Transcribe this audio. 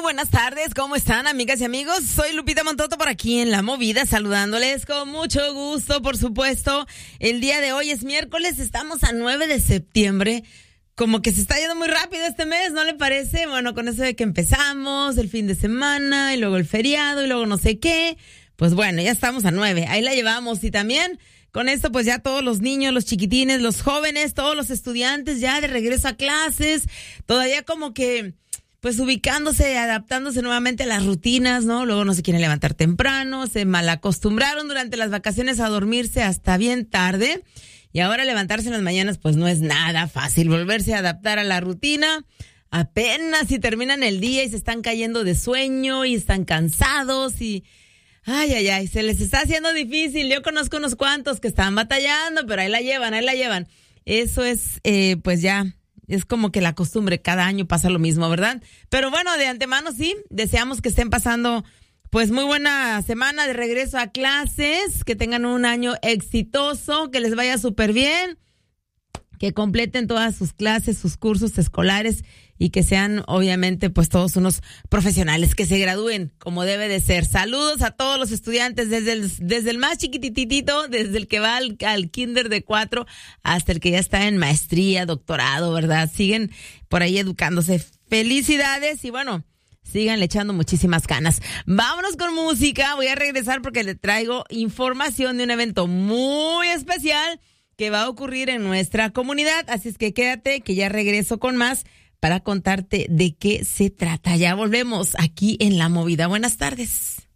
buenas tardes, ¿cómo están, amigas y amigos? Soy Lupita Montoto por aquí en La Movida, saludándoles con mucho gusto, por supuesto. El día de hoy es miércoles, estamos a 9 de septiembre. Como que se está yendo muy rápido este mes, ¿no le parece? Bueno, con eso de que empezamos el fin de semana y luego el feriado y luego no sé qué. Pues bueno, ya estamos a 9, ahí la llevamos. Y también con esto pues ya todos los niños, los chiquitines, los jóvenes, todos los estudiantes ya de regreso a clases, todavía como que pues ubicándose, adaptándose nuevamente a las rutinas, ¿no? Luego no se quieren levantar temprano, se malacostumbraron durante las vacaciones a dormirse hasta bien tarde. Y ahora levantarse en las mañanas pues no es nada fácil, volverse a adaptar a la rutina. Apenas si terminan el día y se están cayendo de sueño y están cansados y ay, se les está haciendo difícil. Yo conozco unos cuantos que están batallando, pero ahí la llevan. Eso es, pues ya, es como que la costumbre, cada año pasa lo mismo, ¿verdad? Pero bueno, de antemano sí, deseamos que estén pasando pues muy buena semana de regreso a clases, que tengan un año exitoso, que les vaya súper bien, que completen todas sus clases, sus cursos escolares y que sean obviamente pues todos unos profesionales, que se gradúen como debe de ser. Saludos a todos los estudiantes, desde el más chiquititito, desde el que va al kinder de 4 hasta el que ya está en maestría, doctorado, ¿verdad? Siguen por ahí educándose. Felicidades y bueno, síganle echando muchísimas ganas. Vámonos con música. Voy a regresar porque le traigo información de un evento muy especial que va a ocurrir en nuestra comunidad. Así es que quédate, que ya regreso con más para contarte de qué se trata. Ya volvemos aquí en La Movida. Buenas tardes.